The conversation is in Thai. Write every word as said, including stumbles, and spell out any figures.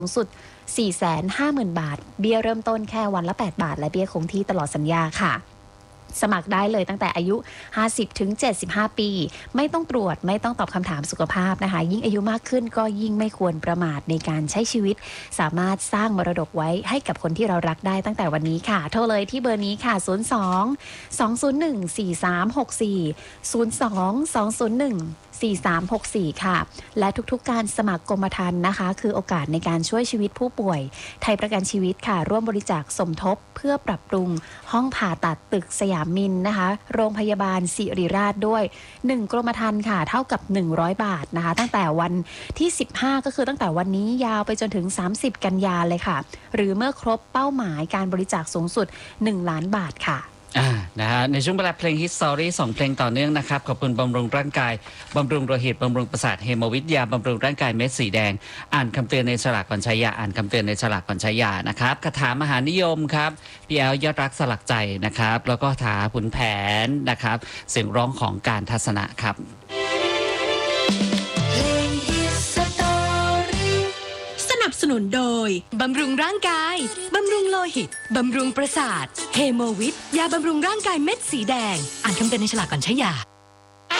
สูงสุด สี่แสนห้าหมื่น บาทเบี้ยเริ่มต้นแค่วันละแปดบาทและเบี้ยคงที่ตลอดสัญญาค่ะสมัครได้เลยตั้งแต่อายุ ห้าสิบถึงเจ็ดสิบห้า ปีไม่ต้องตรวจไม่ต้องตอบคำถามสุขภาพนะคะยิ่งอายุมากขึ้นก็ยิ่งไม่ควรประมาทในการใช้ชีวิตสามารถสร้างมรดกไว้ให้กับคนที่เรารักได้ตั้งแต่วันนี้ค่ะโทรเลยที่เบอร์นี้ค่ะศูนย์ สอง สอง ศูนย์ หนึ่ง สี่ สาม หก สี่ ศูนย์ สอง สอง ศูนย์ หนึ่ง สี่ สาม หก สี่ ค่ะและทุกๆการสมัครกรมธรรม์นะคะคือโอกาสในการช่วยชีวิตผู้ป่วยไทยประกันชีวิตค่ะร่วมบริจาคสมทบเพื่อปรับปรุงห้องผ่าตัดตึกสยามมินนะคะโรงพยาบาลศิริราชด้วยหนึ่งกรมธรรม์ค่ะเท่ากับหนึ่งร้อยบาทนะคะตั้งแต่วันที่สิบห้าก็คือตั้งแต่วันนี้ยาวไปจนถึงสามสิบกันยาเลยค่ะหรือเมื่อครบเป้าหมายการบริจาคสูงสุดหนึ่งล้านบาทค่ะอ่านะฮะในช่วงเวลาเพลงฮิตสตอรี่สองเพลงต่อเนื่องนะครับขอบคุณบำรุงร่างกายบำรุงโลหิตบำรุงประสาทเฮโมวิทยาบำรุงร่างกายเม็ดสีแดงอ่านคำเตือนในฉลากก่อนใช้ยาอ่านคำเตือนในฉลากก่อนใช้ยานะครับคาถามหานิยมครับพี่แอลยอดรักสลักใจนะครับแล้วก็ถาขุนแผนนะครับเสียงร้องของการทัศนะครับสนับสนุนโดยบำรุงร่างกายบำรุงโลหิตบำรุงประสาทเฮโมวิทยาบำรุงร่างกายเม็ดสีแดงอ่านคำเตือนในฉลากก่อนใช้ยา